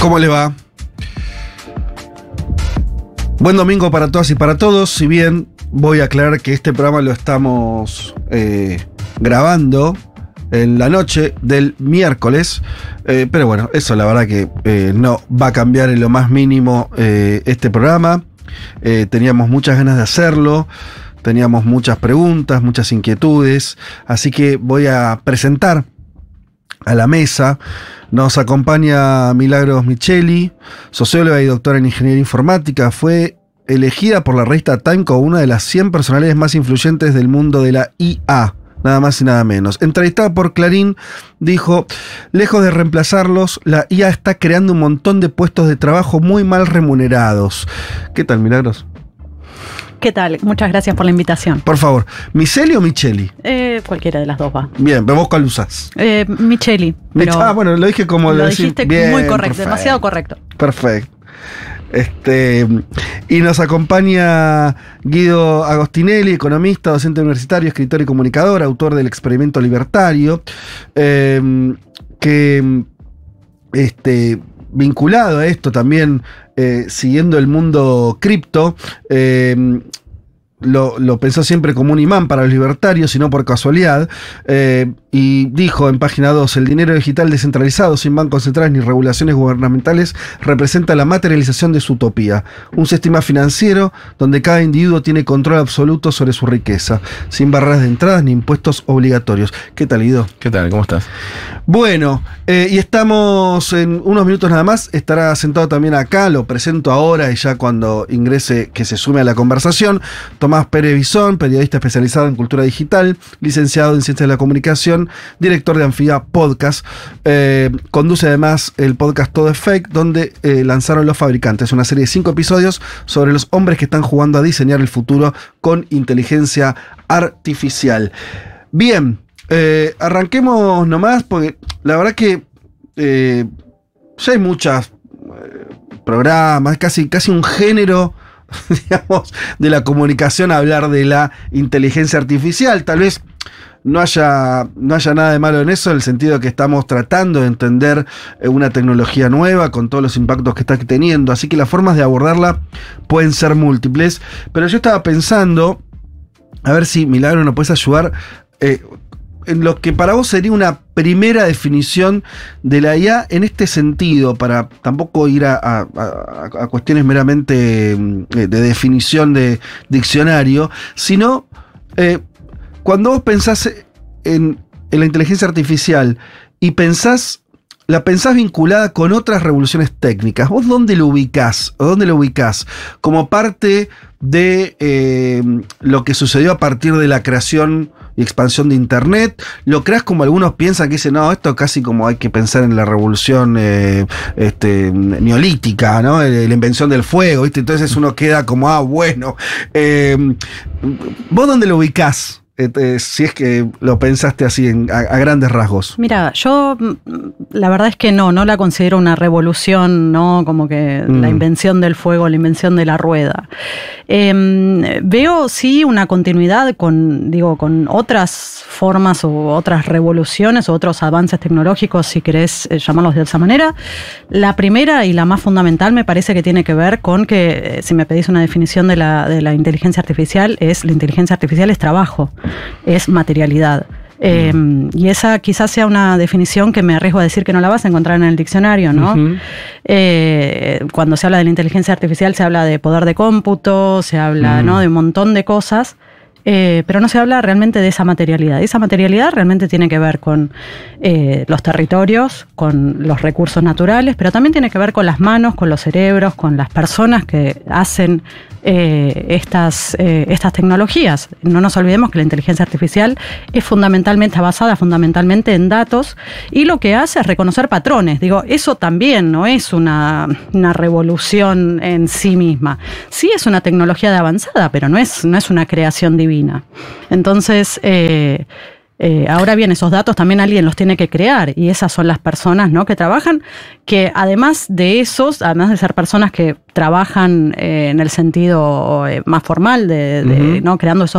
¿Cómo le va? Buen domingo para todas y para todos. Si bien voy a aclarar que este programa lo estamos grabando en la noche del miércoles, pero bueno, eso la verdad que no va a cambiar en lo más mínimo este programa. Teníamos muchas ganas de hacerlo, teníamos muchas preguntas, muchas inquietudes, así que voy a presentar a la mesa. Nos acompaña Milagros Micheli, socióloga y doctora en ingeniería informática. Fue elegida por la revista Time como una de las 100 personalidades más influyentes del mundo de la IA, nada más y nada menos. Entrevistada por Clarín, dijo: lejos de reemplazarlos, la IA está creando un montón de puestos de trabajo muy mal remunerados. ¿Qué tal, Milagros? ¿Qué tal? Muchas gracias por la invitación. Por favor, ¿Micheli o Micheli? Cualquiera de las dos va. Bien, pero vos cuál usás. Micheli. Bueno, lo dije como lo dijiste bien, muy correcto, perfecto. Demasiado correcto. Perfecto. Y nos acompaña Guido Agostinelli, economista, docente universitario, escritor y comunicador, autor del Experimento Libertario, que vinculado a esto también, siguiendo el mundo cripto, lo pensó siempre como un imán para los libertarios y no por casualidad, y dijo en página 2: el dinero digital descentralizado, sin bancos centrales ni regulaciones gubernamentales, representa la materialización de su utopía, un sistema financiero donde cada individuo tiene control absoluto sobre su riqueza, sin barreras de entradas ni impuestos obligatorios. ¿Qué tal, Guido? ¿Qué tal? ¿Cómo estás? Bueno, y estamos en unos minutos nada más. Estará sentado también acá, lo presento ahora y ya cuando ingrese que se sume a la conversación, Tomás Pérez Bisón, periodista especializado en cultura digital, licenciado en Ciencias de la Comunicación, director de Anfibia Podcast. Conduce además el podcast Todo es Fake, donde lanzaron Los Fabricantes, una serie de 5 episodios sobre los hombres que están jugando a diseñar el futuro con inteligencia artificial. Bien, arranquemos nomás, porque la verdad que ya hay muchos programas, casi un género, digamos, de la comunicación hablar de la inteligencia artificial. Tal vez no haya nada de malo en eso, en el sentido de que estamos tratando de entender una tecnología nueva con todos los impactos que está teniendo, así que las formas de abordarla pueden ser múltiples. Pero yo estaba pensando, a ver si, Milagro, nos puedes ayudar en lo que para vos sería una primera definición de la IA en este sentido, para tampoco ir a cuestiones meramente de definición de diccionario, sino cuando vos pensás en la inteligencia artificial y la pensás vinculada con otras revoluciones técnicas, ¿vos dónde lo ubicás? ¿O dónde lo ubicás? ¿Como parte de lo que sucedió a partir de la creación y expansión de Internet? ¿Lo creas como algunos piensan, que dicen, no, esto casi como hay que pensar en la revolución neolítica, ¿no? La invención del fuego, ¿viste? Entonces uno queda como, bueno. ¿Vos dónde lo ubicás? Si es que lo pensaste así a grandes rasgos. Mira, yo la verdad es que no la considero una revolución, ¿no? Como que la invención del fuego, la invención de la rueda. Veo sí una continuidad con otras formas o otras revoluciones o otros avances tecnológicos, si querés llamarlos de esa manera. La primera y la más fundamental me parece que tiene que ver con que, si me pedís una definición de la inteligencia artificial, la inteligencia artificial es trabajo, es materialidad. Y esa quizás sea una definición que me arriesgo a decir que no la vas a encontrar en el diccionario, ¿no? Cuando se habla de la inteligencia artificial se habla de poder de cómputo, se habla, ¿no?, de un montón de cosas, pero no se habla realmente de esa materialidad. Esa materialidad realmente tiene que ver con los territorios, con los recursos naturales, pero también tiene que ver con las manos, con los cerebros, con las personas que hacen estas tecnologías. No nos olvidemos que la inteligencia artificial es basada fundamentalmente en datos, y lo que hace es reconocer patrones. Eso también no es una revolución en sí misma. Sí es una tecnología de avanzada, pero no es una creación divina. Entonces, ahora bien, esos datos también alguien los tiene que crear, y esas son las personas, ¿no?, que trabajan, que además de ser personas que trabajan en el sentido más formal ¿no?, creando esos